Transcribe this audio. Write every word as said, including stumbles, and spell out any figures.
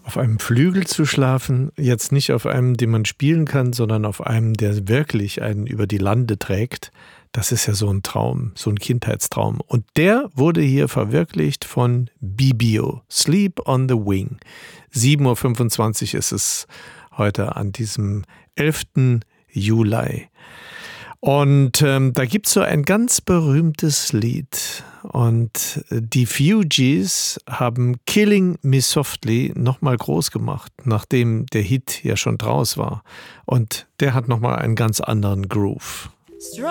Auf einem Flügel zu schlafen, jetzt nicht auf einem, den man spielen kann, sondern auf einem, der wirklich einen über die Lande trägt, das ist ja so ein Traum, so ein Kindheitstraum. Und der wurde hier verwirklicht von Bibio, Sleep on the Wing. sieben Uhr fünfundzwanzig ist es heute an diesem elften Juli. Und ähm, da gibt es so ein ganz berühmtes Lied. Und die Fugees haben Killing Me Softly nochmal groß gemacht, nachdem der Hit ja schon draus war. Und der hat nochmal einen ganz anderen Groove.